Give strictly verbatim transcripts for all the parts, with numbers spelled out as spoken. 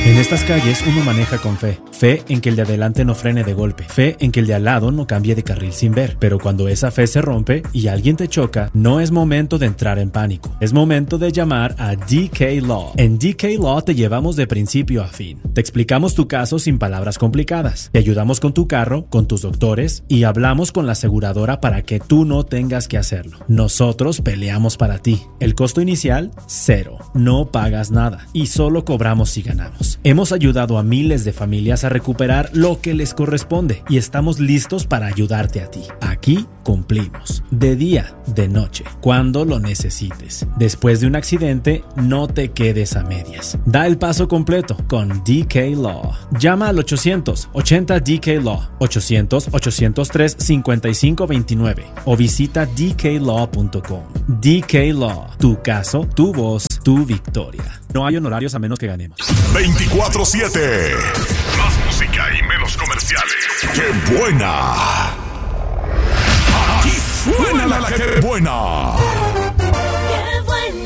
En estas calles uno maneja con fe. Fe en que el de adelante no frene de golpe. Fe en que el de al lado no cambie de carril sin ver. Pero cuando esa fe se rompe y alguien te choca, no es momento de entrar en pánico. Es momento de llamar a D K Law. En D K Law te llevamos de principio a fin. Te explicamos tu caso sin palabras complicadas. Te ayudamos con tu carro, con tus doctores y hablamos con la aseguradora para que tú no tengas que hacerlo. Nosotros peleamos para ti. El costo inicial, cero. No pagas nada y solo cobramos si ganamos. Hemos ayudado a miles de familias a recuperar lo que les corresponde y estamos listos para ayudarte a ti. Aquí cumplimos. De día, de noche, cuando lo necesites. Después de un accidente, no te quedes a medias. Da el paso completo con D K Law. Llama al ochocientos ochenta D K Law, ochocientos ochocientos tres cincuenta y cinco veintinueve o visita d k law punto com. D K Law. Tu caso, tu voz, tu victoria. No hay honorarios a menos que ganemos. veinticuatro siete. Más música y menos comerciales. ¡Qué buena! Aquí suena la que buena. ¡Qué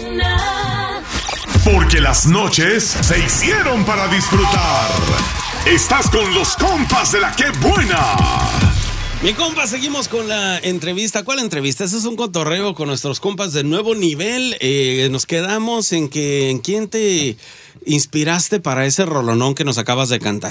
buena! Porque las noches se hicieron para disfrutar. Estás con los compas de la que buena. Mi compa, seguimos con la entrevista. ¿Cuál entrevista? Ese es un cotorreo con nuestros compas de Nuevo Nivel. Eh, nos quedamos en que en quién te inspiraste para ese rolonón que nos acabas de cantar.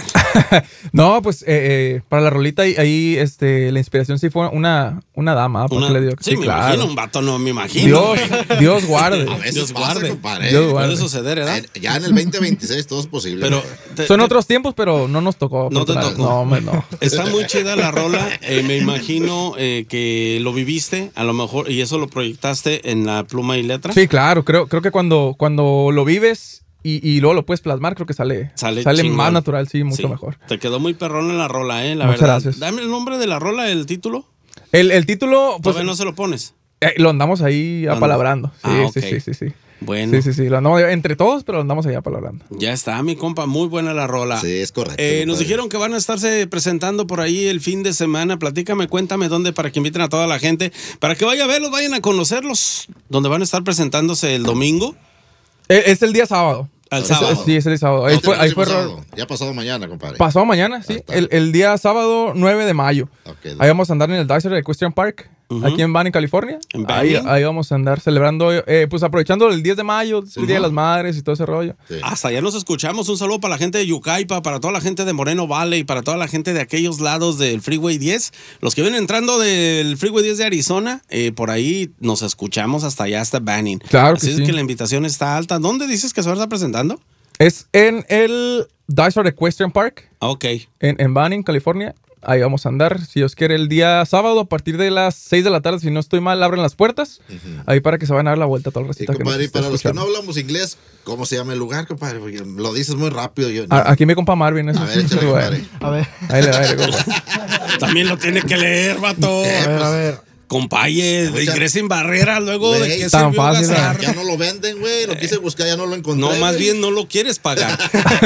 No, pues eh, eh, para la rolita ahí, ahí este, la inspiración sí fue una, una dama. Una, le digo, sí, sí, me claro. imagino, un vato no me imagino. Dios, Dios guarde. A veces Dios pasa, guarde. compadre. Dios guarde. Puede suceder, ¿verdad? Eh, Ya en el veinte veintiséis todo es posible. Pero te- Son te- otros tiempos, pero no nos tocó. No te afortunadamente. tocó. No, hombre, no. Está muy chida la rola. Eh, me imagino eh, que lo viviste, a lo mejor, y eso lo proyectaste en la pluma y letra. Sí, claro. Creo, creo que cuando, cuando lo vives y, y luego lo puedes plasmar, creo que sale, Sale sale, chingón. más natural, sí, mucho Sí, mejor. Te quedó muy perrón en la rola, ¿eh? La Muchas verdad. gracias. Dame el nombre de la rola, el título. El, el título, pues, Todavía no se lo pones. eh, lo andamos ahí Lo and- apalabrando. Sí, Ah, sí, ok. sí, sí, sí. Bueno, Sí, sí, sí. Lo andamos entre todos, pero lo andamos ahí apalabrando. ya está, mi compa. Muy buena la rola. Sí, es correcto. Eh, nos compadre. dijeron que van a estarse presentando por ahí el fin de semana. Platícame, cuéntame dónde para que inviten a toda la gente, para que vaya a verlos, vayan a conocerlos, donde van a estar presentándose el domingo. Eh, Es el día sábado. Al Es- sábado. Sí, es el sábado. Ahí Este fue, ahí próximo fue sábado. Ya pasado mañana, compadre. pasado mañana, sí. Ahí está. El, el día sábado nueve de mayo. Ok, Ahí vamos a andar en el Desert Equestrian Park, Ujú. aquí en Banning, California. ¿En Ahí, Banning? ahí vamos a andar celebrando, eh, pues aprovechando el diez de mayo, el Día de las Madres y todo ese rollo. Sí. Hasta allá nos escuchamos. Un saludo para la gente de Yucaipa, para toda la gente de Moreno Valley, para toda la gente de aquellos lados del Freeway diez. Los que vienen entrando del Freeway diez de Arizona, eh, por ahí nos escuchamos hasta allá, hasta Banning. Claro que Así es sí. que la invitación está alta. ¿Dónde dices que se va a estar presentando? Es en el Desert Equestrian Park, Ah, ok. en, en Banning, California. Ahí vamos a andar, si Dios quiere, el día sábado a partir de las seis de la tarde, si no estoy mal, abren las puertas. Ahí para que se vayan a dar la vuelta todo el Sí, recito. compadre, y para los que no hablamos inglés, ¿cómo se llama el lugar, compadre? Porque lo dices muy rápido. Yo, Aquí mi compa Marvin. Eso A ver, sí, échale, bueno. compadre. A ver, Ahí le va, ahí le compa. También lo tiene que leer, vato. a ver, a ver. Compaye, Mucha- ingresa en barrera luego de Güey, que tan sirvió fácil, gastar. Ya no lo venden, güey. Lo quise buscar, ya no lo encontré. No, más güey. bien no lo quieres pagar.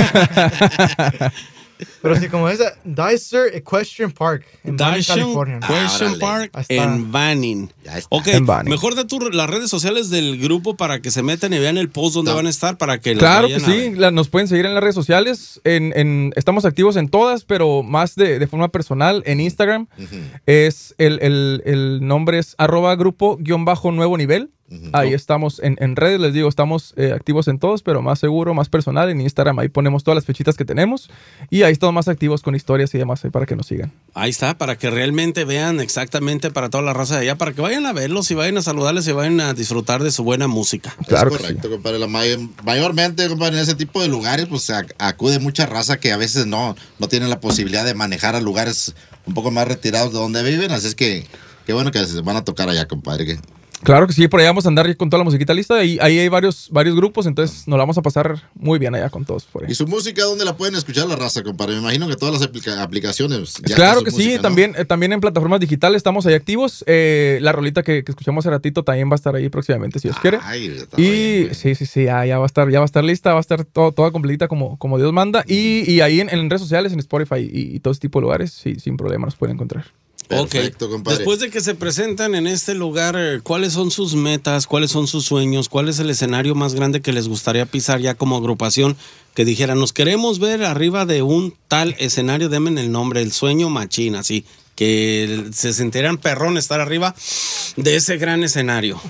Pero sí, como es Desert Equestrian Park en Banning, Dyson California. Question Ah, Park Ahí está. en Banning. Ya está. Ok, En Banning. mejor da tu, las redes sociales del grupo para que se metan y vean el post donde No. van a estar para que los Claro que vayan a sí, ver. la- nos pueden seguir en las redes sociales. En, en- estamos activos en todas, pero más de, de forma personal en Instagram. Es el, el- el nombre es arroba grupo guión bajo nuevo nivel. Ahí estamos en, en redes, les digo, estamos eh, activos en todos, pero más seguro, más personal. En Instagram ahí ponemos todas las fechitas que tenemos y ahí estamos más activos con historias y demás ahí para que nos sigan. Ahí está, para que realmente vean exactamente para toda la raza de allá, para que vayan a verlos y vayan a saludarles y vayan a disfrutar de su buena música. Claro es que correcto, compadre. La may- mayormente, compadre, en ese tipo de lugares, pues ac- acude mucha raza que a veces no, no tiene la posibilidad de manejar a lugares un poco más retirados de donde viven. Así es que, qué bueno que se van a tocar allá, compadre. Que Claro que sí, por allá vamos a andar con toda la musiquita lista y ahí hay varios, varios grupos, entonces nos la vamos a pasar muy bien allá con todos por ahí. ¿Y su música dónde la pueden escuchar la raza, compadre? Me imagino que todas las aplica- aplicaciones. ya Claro está que su sí, música, ¿no? también, eh, también en plataformas digitales estamos ahí activos. Eh, la rolita que, que escuchamos hace ratito también va a estar ahí próximamente, si Dios quiere. Ay, está Y bien, güey. sí, sí, sí, ya, ya va a estar, ya va a estar lista, va a estar todo, toda completita como, como Dios manda. Y, y ahí en, en redes sociales, en Spotify y, y todo ese tipo de lugares, sí, sin problema nos pueden encontrar. Perfecto, Ok. compadre. Después de que se presentan en este lugar, eh, ¿cuáles son sus metas? ¿Cuáles son sus sueños? ¿Cuál es el escenario más grande que les gustaría pisar ya como agrupación? Que dijeran, nos queremos ver arriba de un tal escenario, denme el nombre, el sueño machín, así. Que se sentirían perrón estar arriba de ese gran escenario.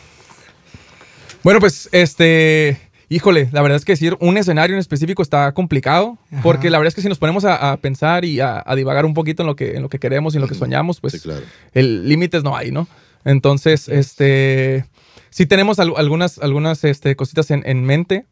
Bueno, pues, este... Híjole, la verdad es que decir un escenario en específico está complicado, Ajá. porque la verdad es que si nos ponemos a, a pensar y a, a divagar un poquito en lo que, en lo que queremos y en lo que soñamos, pues Sí, claro. el límites no hay, ¿no? Entonces, este, sí tenemos al- algunas, algunas este, cositas en, en mente,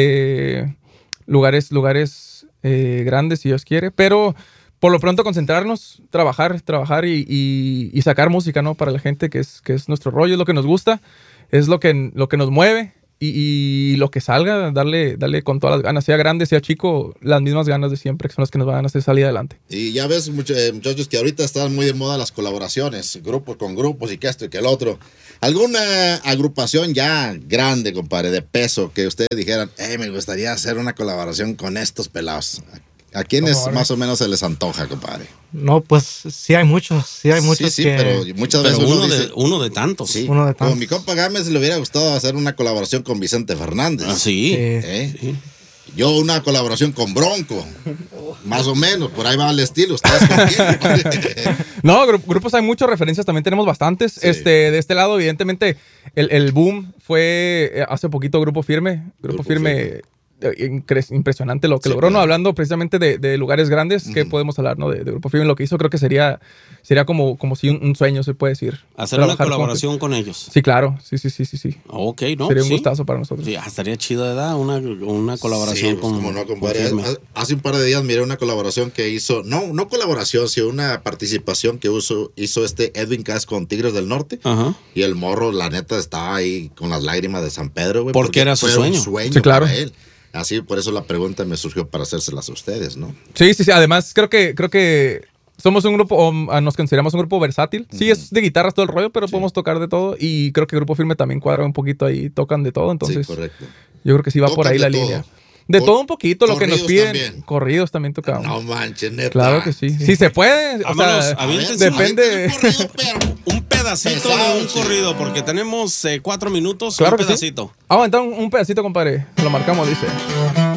eh, lugares, lugares eh, grandes, si Dios quiere, pero por lo pronto concentrarnos, trabajar, trabajar y, y- y sacar música, ¿no? Para la gente, que es, que es nuestro rollo, es lo que nos gusta, es lo que, lo que nos mueve. Y, y lo que salga, darle, darle con todas las ganas, sea grande, sea chico, las mismas ganas de siempre, que son las que nos van a hacer salir adelante. Y ya ves, much- eh, muchachos, que ahorita están muy de moda las colaboraciones, grupos con grupos y que esto y que el otro. ¿Alguna agrupación ya grande, compadre, de peso, que ustedes dijeran, hey, me gustaría hacer una colaboración con estos pelados? ¿A quiénes ¿Cómo, más o menos se les antoja, compadre? No, pues sí hay muchos, sí hay muchos sí, sí, que... pero muchas Pero veces uno, uno, dice... de, uno de tantos. Sí, uno de como tantos. mi compa Gámez le hubiera gustado hacer una colaboración con Vicente Fernández. Ah, sí. Eh, ¿Eh? Sí. Yo una colaboración con Bronco. Más o menos, por ahí va el estilo. ¿Ustedes con quién? No, gru- grupos hay muchas referencias, también tenemos bastantes. Sí. Este, de este lado, evidentemente, el, el boom fue eh, hace poquito Grupo Firme. Grupo, Grupo Firme, Firme. eh, incre- impresionante lo que Sí, logró, ¿no? claro. Hablando precisamente de, de lugares grandes, que podemos hablar, ¿no? De, de Grupo Firme, lo que hizo creo que sería, sería como, como si un, un sueño, se puede decir. Hacer una Trabajar con- colaboración con ellos. Sí, claro, sí, sí, sí, sí, sí. Ok, ¿no? Sería un Sí. gustazo para nosotros. Sí, ah, estaría chido, ¿verdad? Una, una colaboración Sí, pues, con, como no, con compadre. Firme. Hace- Hace un par de días miré una colaboración que hizo, no, no colaboración, sino una participación que hizo, hizo este Edwin Cass con Tigres del Norte. Ajá. Y el morro, la neta, estaba ahí con las lágrimas de San Pedro, güey. Porque era su fue sueño. un sueño Sí, claro. para él. Así, por eso la pregunta me surgió para hacérselas a ustedes, ¿no? Sí, sí, sí. Además, creo que, creo que somos un grupo, o ah, nos consideramos un grupo versátil. Sí, es de guitarras todo el rollo, pero podemos tocar de todo. Y creo que Grupo Firme también cuadra un poquito ahí, tocan de todo. Entonces, sí, correcto. yo creo que sí va por Tocan ahí de la todo. línea. De Cor- todo un poquito, lo que nos corridos piden. también. Corridos también tocamos. No manches, neta. Claro que sí. Sí, se puede. O Vámonos, sea, aviéntense. depende. Aviéntate un corrido, perro. Un pedacito Pesado, de un chico. corrido, porque tenemos eh, cuatro minutos. Claro un que sí. pedacito. Ah, entonces un pedacito, compadre. Lo marcamos, dice.